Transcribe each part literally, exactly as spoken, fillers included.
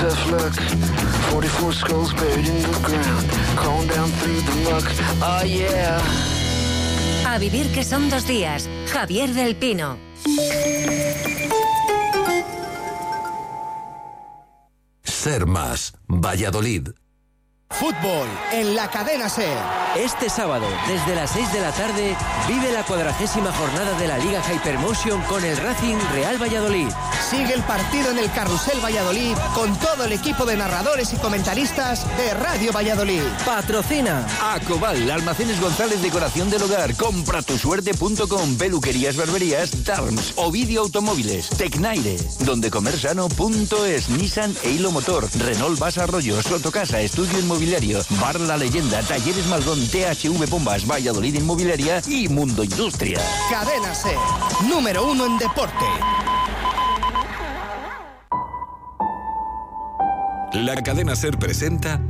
Look, forty-four skulls buried in the ground, crawling down through the muck, oh yeah. A vivir que son dos días, Javier del Pino. Ser Más, Valladolid. Fútbol en la cadena SER. Este sábado, desde las seis de la tarde, vive la cuadragésima jornada de la Liga Hypermotion con el Racing Real Valladolid. Sigue el partido en el Carrusel Valladolid con todo el equipo de narradores y comentaristas de Radio Valladolid. Patrocina Acobal, Almacenes González, decoración del hogar, compra tu suerte punto com, peluquerías, barberías, Darms, Ovidio Automóviles, Tecnaire, donde comer sano punto es, Nissan e Hilo Motor, Renault Vas Arroyo, Sotocasa, Estudio Inmobiliario, Bar La Leyenda, Talleres Malgón, T H V Bombas, Valladolid Inmobiliaria y Mundo Industria. Cadena SER, número uno en deporte. La cadena SER presenta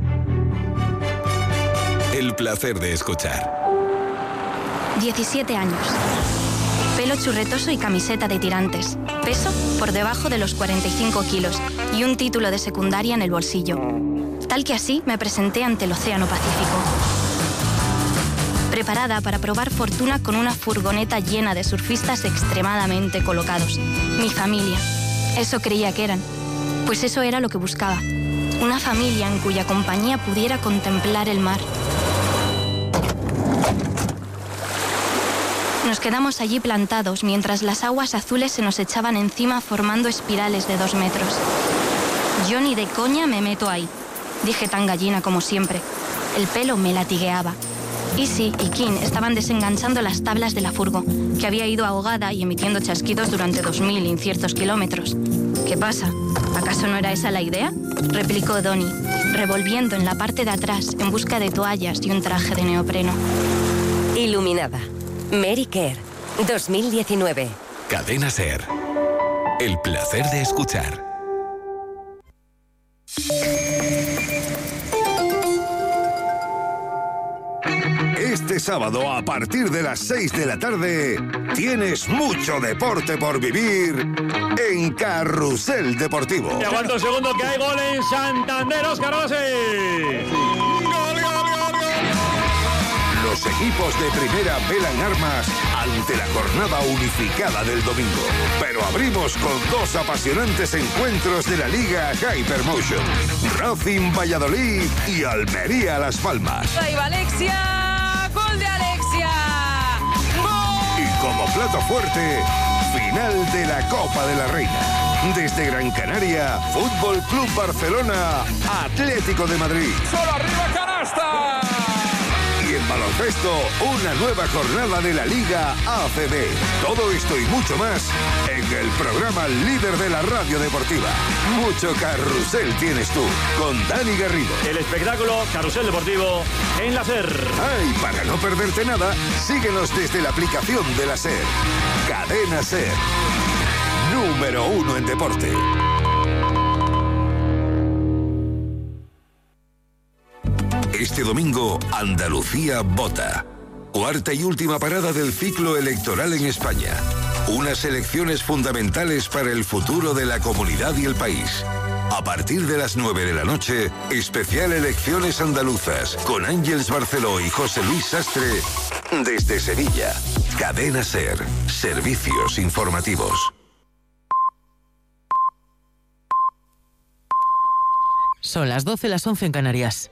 El placer de escuchar. diecisiete años. Pelo churretoso y camiseta de tirantes. Peso por debajo de los cuarenta y cinco kilos y un título de secundaria en el bolsillo. Tal que así me presenté ante el Océano Pacífico. Preparada para probar fortuna con una furgoneta llena de surfistas extremadamente colocados. Mi familia. Eso creía que eran. Pues eso era lo que buscaba. Una familia en cuya compañía pudiera contemplar el mar. Nos quedamos allí plantados mientras las aguas azules se nos echaban encima formando espirales de dos metros. Yo ni de coña me meto ahí, dije tan gallina como siempre. El pelo me latigueaba. Easy y King estaban desenganchando las tablas de la furgo, que había ido ahogada y emitiendo chasquidos durante dos mil inciertos kilómetros. ¿Qué pasa? ¿Acaso no era esa la idea? Replicó Donnie, revolviendo en la parte de atrás en busca de toallas y un traje de neopreno. Iluminada. Mary Kerr, dos mil diecinueve. Cadena SER. El placer de escuchar. Este sábado, a partir de las seis de la tarde, tienes mucho deporte por vivir en Carrusel Deportivo. Y aguanta un segundo que hay gol en Santander, Óscar Rossi. ¡Gol, gol, gol, gol! Los equipos de primera velan armas ante la jornada unificada del domingo. Pero abrimos con dos apasionantes encuentros de la Liga Hypermotion. Racing Valladolid y Almería Las Palmas. ¡Ahí va Alexia! ¡Gol de Alexia! ¡Gol! Y como plato fuerte, final de la Copa de la Reina. Desde Gran Canaria, Fútbol Club Barcelona, Atlético de Madrid. ¡Solo arriba, canasta! Y en baloncesto, una nueva jornada de la Liga A C B. Todo esto y mucho más en el programa líder de la radio deportiva. Mucho carrusel tienes tú, con Dani Garrido. El espectáculo Carrusel Deportivo en la SER. Ay, para no perderte nada, síguenos desde la aplicación de la SER. Cadena SER. Número uno en deporte. Este domingo, Andalucía vota. Cuarta y última parada del ciclo electoral en España. Unas elecciones fundamentales para el futuro de la comunidad y el país. A partir de las nueve de la noche, especial Elecciones Andaluzas, con Ángeles Barceló y José Luis Sastre, desde Sevilla. Cadena SER, servicios informativos. Son las doce, las once en Canarias.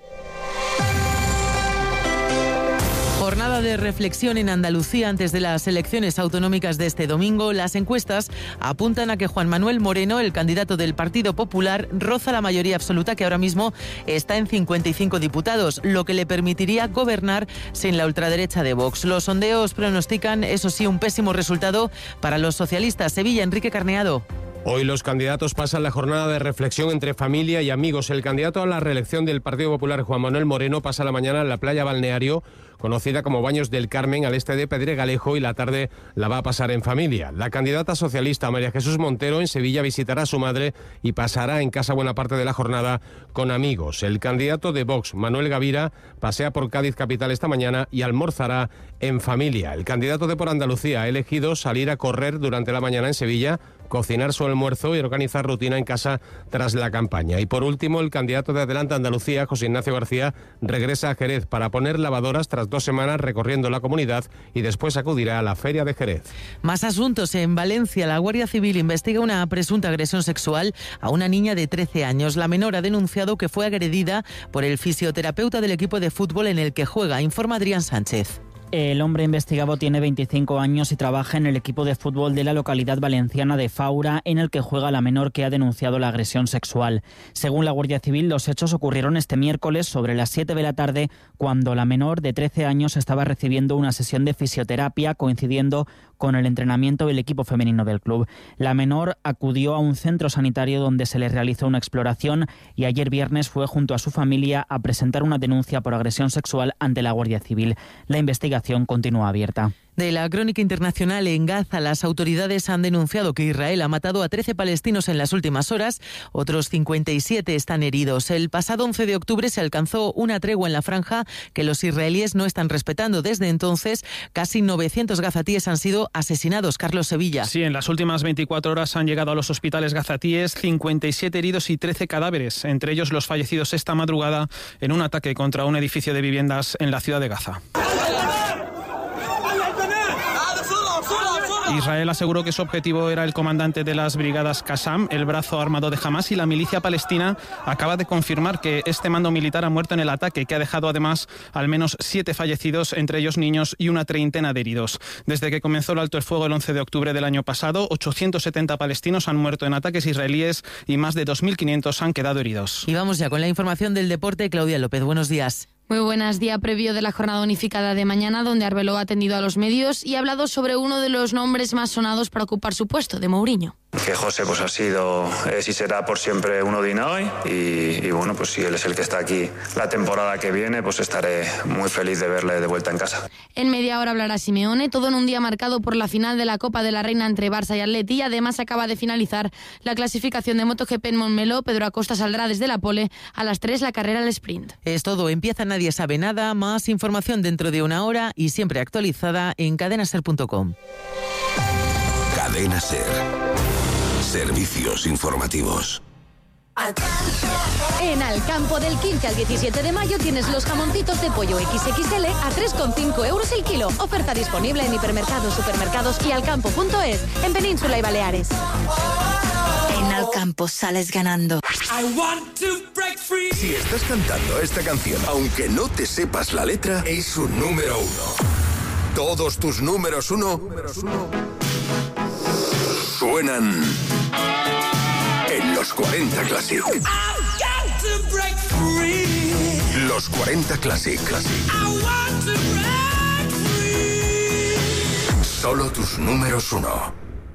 Jornada de reflexión en Andalucía antes de las elecciones autonómicas de este domingo. Las encuestas apuntan a que Juan Manuel Moreno, el candidato del Partido Popular, roza la mayoría absoluta, que ahora mismo está en cincuenta y cinco diputados, lo que le permitiría gobernar sin la ultraderecha de Vox. Los sondeos pronostican, eso sí, un pésimo resultado para los socialistas. Sevilla, Enrique Carneado. Hoy los candidatos pasan la jornada de reflexión entre familia y amigos. El candidato a la reelección del Partido Popular, Juan Manuel Moreno, pasa la mañana en la playa Balneario, conocida como Baños del Carmen, al este de Pedregalejo, y la tarde la va a pasar en familia. La candidata socialista, María Jesús Montero, en Sevilla visitará a su madre y pasará en casa buena parte de la jornada con amigos. El candidato de Vox, Manuel Gavira, pasea por Cádiz capital esta mañana y almorzará en familia. El candidato de Por Andalucía ha elegido salir a correr durante la mañana en Sevilla cocinar su almuerzo y organizar rutina en casa tras la campaña. Y por último, el candidato de Adelante Andalucía, José Ignacio García, regresa a Jerez para poner lavadoras tras dos semanas recorriendo la comunidad y después acudirá a la Feria de Jerez. Más asuntos. En Valencia, la Guardia Civil investiga una presunta agresión sexual a una niña de trece años. La menor ha denunciado que fue agredida por el fisioterapeuta del equipo de fútbol en el que juega, informa Adrián Sánchez. El hombre investigado tiene veinticinco años y trabaja en el equipo de fútbol de la localidad valenciana de Faura, en el que juega la menor que ha denunciado la agresión sexual. Según la Guardia Civil, los hechos ocurrieron este miércoles sobre las siete de la tarde, cuando la menor de trece años estaba recibiendo una sesión de fisioterapia, coincidiendo con el entrenamiento del equipo femenino del club. La menor acudió a un centro sanitario donde se le realizó una exploración y ayer viernes fue junto a su familia a presentar una denuncia por agresión sexual ante la Guardia Civil. La investigación continúa abierta. De la crónica internacional, en Gaza, las autoridades han denunciado que Israel ha matado a trece palestinos en las últimas horas. Otros cincuenta y siete están heridos. El pasado once de octubre se alcanzó una tregua en la franja que los israelíes no están respetando. Desde entonces, casi novecientos gazatíes han sido asesinados. Carlos Sevilla. Sí, en las últimas veinticuatro horas han llegado a los hospitales gazatíes cincuenta y siete heridos y trece cadáveres, entre ellos los fallecidos esta madrugada en un ataque contra un edificio de viviendas en la ciudad de Gaza. Israel aseguró que su objetivo era el comandante de las brigadas Qassam, el brazo armado de Hamas, y la milicia palestina acaba de confirmar que este mando militar ha muerto en el ataque, que ha dejado además al menos siete fallecidos, entre ellos niños, y una treintena de heridos. Desde que comenzó el alto el fuego el once de octubre del año pasado, ochocientos setenta palestinos han muerto en ataques israelíes y más de dos mil quinientos han quedado heridos. Y vamos ya con la información del deporte. Claudia López, buenos días. Muy buenos días, previo de la jornada unificada de mañana, donde Arbeloa ha atendido a los medios y ha hablado sobre uno de los nombres más sonados para ocupar su puesto, de Mourinho. Que José pues ha sido, es y será por siempre uno de hoy y, y bueno, pues si él es el que está aquí la temporada que viene, pues estaré muy feliz de verle de vuelta en casa. En media hora hablará Simeone, todo en un día marcado por la final de la Copa de la Reina entre Barça y Atleti, y además acaba de finalizar la clasificación de MotoGP en Montmeló. Pedro Acosta saldrá desde la pole, a las tres la carrera al sprint. Es todo, empieza Nadie Sabe Nada, más información dentro de una hora y siempre actualizada en cadena ser punto com. Cadena Ser. Servicios informativos. En Alcampo, del quince al diecisiete de mayo tienes los jamoncitos de pollo equis equis ele a tres coma cinco euros el kilo. Oferta disponible en hipermercados, supermercados y alcampo punto es, en Península y Baleares. En Alcampo sales ganando. Si estás cantando esta canción, aunque no te sepas la letra, es un número uno. Todos tus números uno, números uno suenan en los cuarenta Classic. Los cuarenta Classic. Solo tus números uno.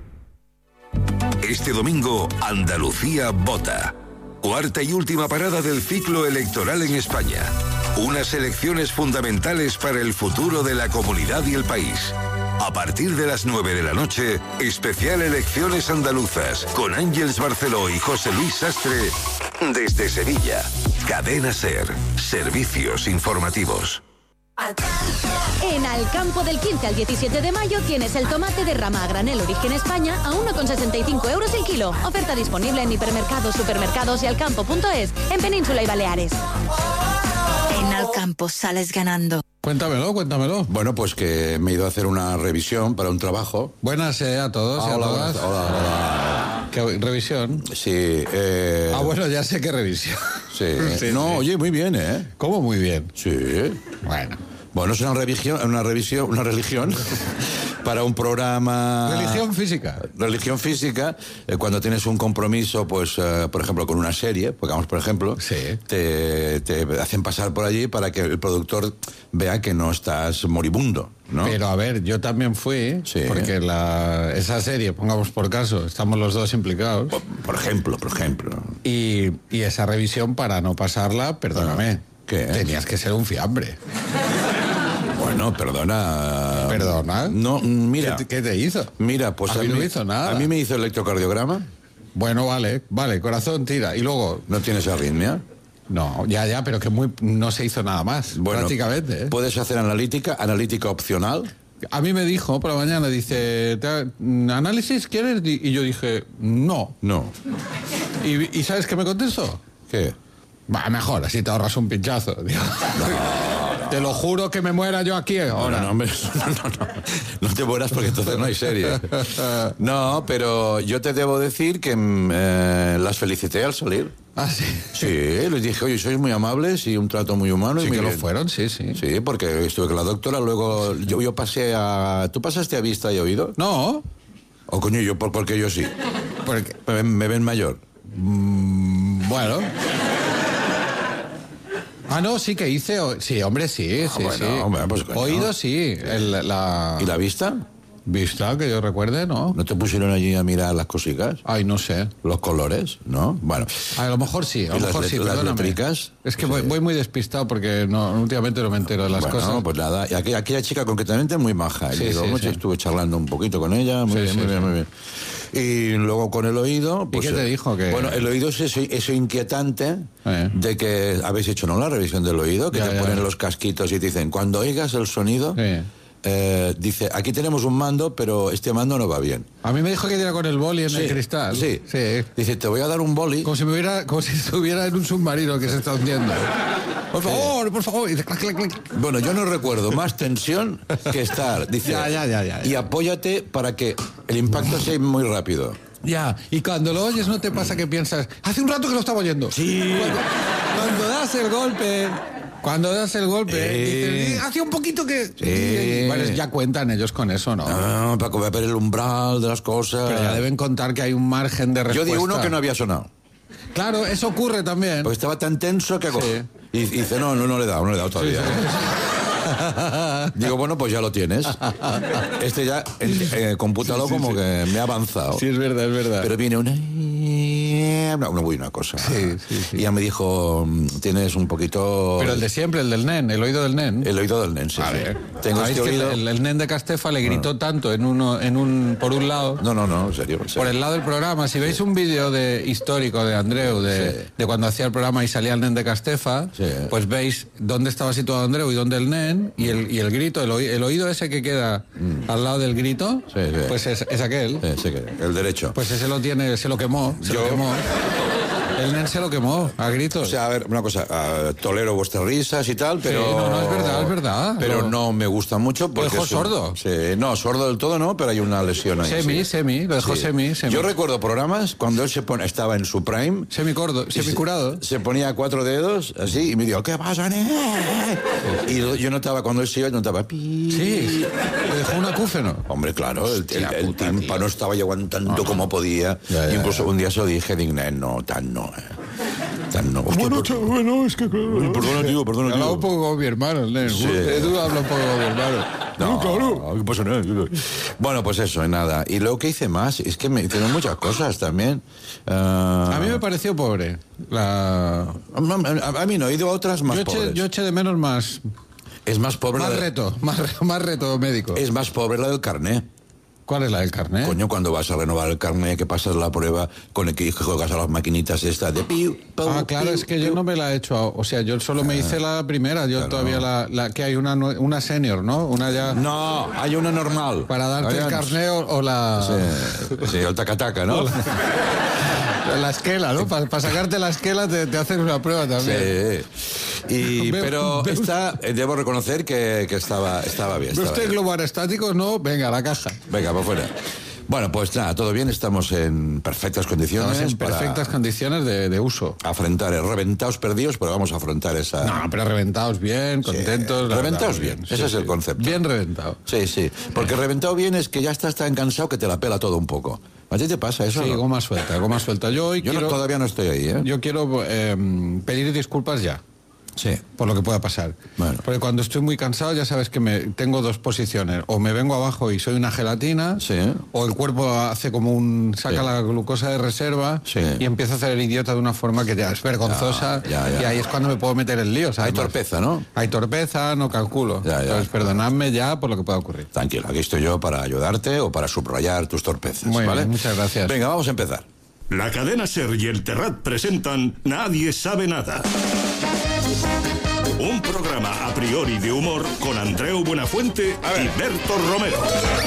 Este domingo, Andalucía vota. Cuarta y última parada del ciclo electoral en España. Unas elecciones fundamentales para el futuro de la comunidad y el país. A partir de las nueve de la noche, especial Elecciones Andaluzas, con Ángeles Barceló y José Luis Sastre, desde Sevilla. Cadena Ser, servicios informativos. En Alcampo, del quince al diecisiete de mayo tienes el tomate de rama a granel Origen España a uno coma sesenta y cinco euros el kilo. Oferta disponible en hipermercados, supermercados y alcampo punto es, en Península y Baleares. En Alcampo sales ganando. Cuéntamelo, cuéntamelo. Bueno, pues que me he ido a hacer una revisión para un trabajo. Buenas eh, a todos ah, y a hola, todas. Hola, hola. ¿Qué revisión? Sí. Eh... Ah, bueno, ya sé qué revisión. Sí. sí no, sí. Oye, muy bien, ¿eh? ¿Cómo muy bien? Sí. Bueno. Bueno, es una revisión, una revisión, una religión para un programa... Religión física. Religión física, eh, cuando tienes un compromiso, pues, eh, por ejemplo, con una serie, pongamos por ejemplo, sí. te, te hacen pasar por allí para que el productor vea que no estás moribundo, ¿no? Pero a ver, yo también fui, sí. porque la, esa serie, pongamos por caso, estamos los dos implicados. Por, por ejemplo, por ejemplo. Y, y esa revisión, para no pasarla, perdóname, ¿qué? Tenías que ser un fiambre. Bueno, perdona. ¿Perdona? No, mira. ¿Qué, qué te hizo? Mira, pues a, a mí mí no me hizo nada. A mí me hizo electrocardiograma. Bueno, vale, vale, corazón tira. Y luego... ¿No tienes arritmia? No, ya, ya, pero que muy no se hizo nada más, bueno, prácticamente. ¿eh? Puedes hacer analítica, analítica opcional. A mí me dijo por la mañana, dice, ¿análisis quieres? Y yo dije, no. No. ¿Y, y sabes qué me contestó? ¿Qué? Va, mejor, así te ahorras un pinchazo. Digo. No. Te lo juro que me muera yo aquí ahora. No, no, no, no, no, no te mueras porque entonces no hay serie. No, pero yo te debo decir que eh, las felicité al salir. Ah, sí. Sí, les dije, oye, sois muy amables y un trato muy humano. Sí, y que muy lo fueron, sí, sí. Sí, porque estuve con la doctora, luego yo, yo pasé a... ¿Tú pasaste a vista y oído? No. O coño, yo, por, porque yo sí. Porque me, me ven mayor. Mm, bueno. Ah, no, sí que hice... Sí, hombre, sí, ah, sí, bueno, sí. Hombre, pues, oído, sí. El, la... ¿Y la vista? Vista, que yo recuerde, ¿no? ¿No te pusieron allí a mirar las cositas? Ay, no sé. ¿Los colores? ¿No? Bueno. A lo mejor sí, a lo mejor las, sí, las perdóname. letricas? Es que sí. voy, voy muy despistado porque no, últimamente no me entero de las bueno, cosas. No, pues nada. Y aquella, aquella chica concretamente muy maja. Sí, y digo, sí, mucho, sí. estuve charlando un poquito con ella. Muy Sí, bien, sí, muy bien, sí. muy bien. Y luego con el oído... Pues, ¿Y qué te dijo? Que... Bueno, el oído es eso, eso inquietante eh. de que habéis hecho, ¿no?, la revisión del oído, que ya, te ya. ponen los casquitos y te dicen, cuando oigas el sonido... Sí. Eh, dice, aquí tenemos un mando, pero este mando no va bien. A mí me dijo que diera con el boli en sí, el cristal. Sí. sí. Dice, te voy a dar un boli. Como si me hubiera, como si estuviera en un submarino que se está hundiendo. Por favor, sí. por favor. Y, clac, clac, clac. Bueno, yo no recuerdo más tensión que estar. Dice, ya, ya, ya, ya, ya. Y apóyate para que el impacto sea muy rápido. Ya, y cuando lo oyes no te pasa que piensas, hace un rato que lo estaba oyendo. Sí. Cuando, cuando das el golpe... Cuando das el golpe, eh, dices, hacía un poquito que... Sí. Bueno, ya cuentan ellos con eso, ¿no? No, para ver el umbral de las cosas. Pero ya deben contar que hay un margen de respuesta. Yo di uno que no había sonado. Claro, eso ocurre también. Porque estaba tan tenso que... Sí. Y, y dice, no, no, no le he dado, no le he dado todavía. Sí, sí, sí. Digo, bueno, pues ya lo tienes. Este ya, eh, eh, compútalo sí, sí, como sí. que me ha avanzado. Sí, es verdad, es verdad. Pero viene una... Una, una buena cosa. Sí, sí, sí. Y ya me dijo, tienes un poquito... Pero el de siempre, el del nen, el oído del nen. El oído del nen, sí. A sí. ver. Tengo este oído... el, el nen de Castefa le gritó no. tanto en uno, en un, por un lado... No, no, no, en serio. En serio. Por el lado del programa. Si veis un vídeo de histórico de Andreu, de, sí. de cuando hacía el programa y salía el nen de Castefa, sí. pues veis dónde estaba situado Andreu y dónde el nen, y el, y el grito, el, oí, el oído ese que queda mm. al lado del grito, sí, sí. pues es, es aquel. Sí, sí, el derecho. Pues ese lo tiene, se lo quemó, se Yo... lo quemó. El nen se lo quemó, a gritos. O sea, a ver, una cosa, uh, tolero vuestras risas y tal, pero... Sí, no, no, es verdad, es verdad. Pero no, no me gusta mucho porque... ¿Lo dejó es un, sordo? Sí, no, sordo del todo no, pero hay una lesión ahí. Semi, sí. semi, lo dejó sí. semi, semi. Yo recuerdo programas cuando él se pone, estaba en su prime... Semicurado, semicurado. Se, se ponía cuatro dedos, así, y me dijo, ¿qué pasa, nen? Y yo notaba, cuando él se iba, yo notaba... Pi... Sí, le dejó un acúfeno. Hombre, claro, el, Hostia, el, el puta, tímpano tío. estaba llegando tanto no, no. como podía. Ya, ya, Incluso ya. un día se lo dije, digne, no, tan no, eh. Tan no. Hostia, bueno, por... bueno, es que claro. Uy, perdona, tío, perdona, tío. Habla un poco con mi hermano, el nen. Sí. Edu habla un poco con mi hermano. No, claro. ¿Qué pasa, nen? Bueno, pues eso, nada. Y luego que hice más, es que me hicieron muchas cosas también. Uh... A mí me pareció pobre. La... A, a, a mí no, he ido a otras más yo eché, pobres. Yo eché de menos más... Es más pobre Más la de... reto, más, más reto médico. Es más pobre la del carné. ¿Cuál es la del carnet? Coño, cuando vas a renovar el carnet, que pasas la prueba con el que juegas a las maquinitas estas de piu, piu, Ah, claro, piu, es que piu. yo no me la he hecho. O sea, yo solo me hice la primera. Yo claro. todavía la, la... Que hay una, una senior, ¿no? Una ya... No, hay una normal. Para darte Oigan, el carnet o, o la... Sí, sí, el tacataca, ¿no? La, la esquela, ¿no? Para pa sacarte la esquela te, te hacen una prueba también. Sí. Y, Ve- pero ve- esta, eh, debo reconocer que, que estaba, estaba bien. ¿Ve Estaba usted bien. globo aerostático? No, venga, a la caja. Venga, para afuera. Bueno, pues nada, todo bien, estamos en perfectas condiciones. Estamos en para perfectas condiciones de, de uso. Afrontar, eh, reventados perdidos, pero vamos a afrontar esa... No, pero reventados bien, contentos. la Reventados verdad, bien, sí, ese es sí. el concepto. Bien reventado. Sí, sí, porque reventado bien es que ya estás tan cansado que te la pela todo un poco. ¿A ti te pasa eso? Sí, no? goma suelta, goma suelta. Yo hoy Yo quiero... no, todavía no estoy ahí, ¿eh? Yo quiero eh, pedir disculpas ya. Sí. Por lo que pueda pasar. Bueno. Porque cuando estoy muy cansado ya sabes que me tengo dos posiciones. O me vengo abajo y soy una gelatina, Sí. o el cuerpo hace como un... saca Sí. la glucosa de reserva Sí. y empieza a hacer el idiota de una forma que ya es vergonzosa. Ya, ya, ya. Y ahí es cuando me puedo meter en líos. Hay además. torpeza, ¿no? Hay torpeza, no calculo. Ya, ya. Entonces perdonadme ya por lo que pueda ocurrir. Tranquilo, aquí estoy yo para ayudarte o para subrayar tus torpezas, Muy ¿vale? bien, muchas gracias. Venga, vamos a empezar. La cadena SER y el Terrat presentan Nadie sabe nada. Un programa a priori de humor con Andreu Buenafuente y Berto Romero.